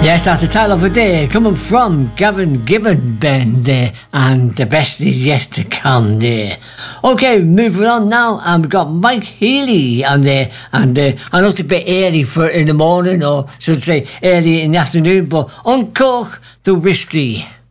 Yes, that's the title of the day, coming from Gavin Gibbon Band there, and the best is yet to come there. Okay, moving on now, and we've got Mike Healy on there, and I know it's a bit early for in the morning, or should I say early in the afternoon, but Uncork the Whiskey.